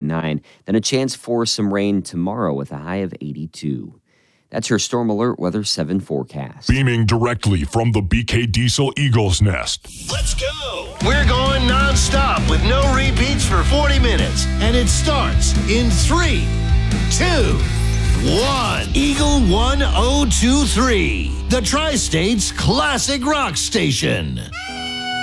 79. Then a chance for some rain tomorrow with a high of 82. That's your Storm Alert Weather 7 forecast. Beaming directly from the BK Diesel Eagle's Nest. Let's go! We're going non-stop with no repeats for 40 minutes. And it starts in 3, 2, 1. Eagle 1023, the Tri-State's classic rock station.